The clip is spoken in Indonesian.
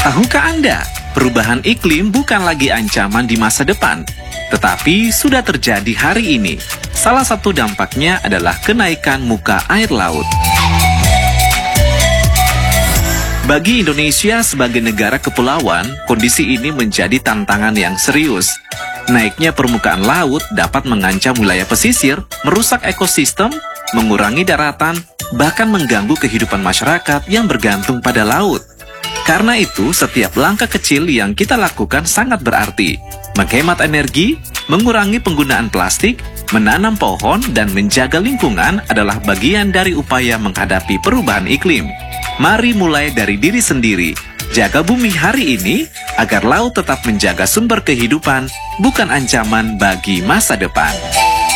Tahukah Anda, perubahan iklim bukan lagi ancaman di masa depan, tetapi sudah terjadi hari ini. Salah satu dampaknya adalah kenaikan muka air laut. Bagi Indonesia sebagai negara kepulauan, kondisi ini menjadi tantangan yang serius. Naiknya permukaan laut dapat mengancam wilayah pesisir, merusak ekosistem, mengurangi daratan, bahkan mengganggu kehidupan masyarakat yang bergantung pada laut. Karena itu, setiap langkah kecil yang kita lakukan sangat berarti. Menghemat energi, mengurangi penggunaan plastik, menanam pohon, dan menjaga lingkungan adalah bagian dari upaya menghadapi perubahan iklim. Mari mulai dari diri sendiri. Jaga bumi hari ini agar laut tetap menjaga sumber kehidupan, bukan ancaman bagi masa depan.